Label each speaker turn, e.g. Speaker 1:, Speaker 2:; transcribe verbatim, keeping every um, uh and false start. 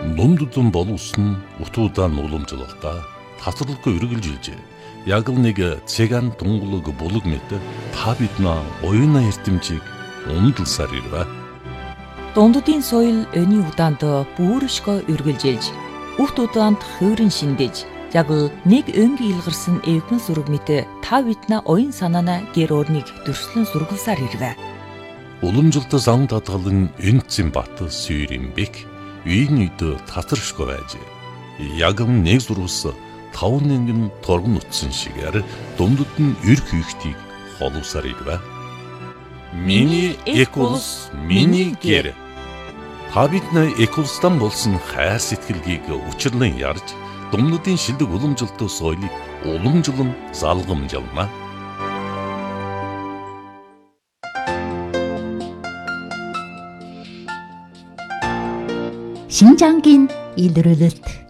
Speaker 1: Дундудун боловсон утуудан уламжлалта тасралгүй үргэлжилжээ. Яг л нэг цэган тунгалаг булаг мэт та бидна оюуна эрдэмжийг умдалсаар ирвэ.
Speaker 2: Дундудын соёл өний удаанд бүршгөө үргэлжилж, үхт удаанд хувирын шиндэж, яг л нэг өнгийн илгарсан эвгэн зураг мэт та бидна оюун санаана гэр орныг дөрслөн сургалсаар ирвэ.
Speaker 1: Уламжлалт зан татгалан энцэн бат сүйрэмбек үйн үйд татаршгүй байж. Яг нэг зурвас таван нэнгэн торгон утсан шигээр дундад нь эрх үйхтийг холуусаар ирвэ. Миний экулс, миний гэр. Та биднээ экулстан болсон хайр сэтгэлгийг учирлан ярьж, дундадын шилдэг уламжлалт соёлыг уламжлан залгамжлана.
Speaker 3: 신장긴 일르르르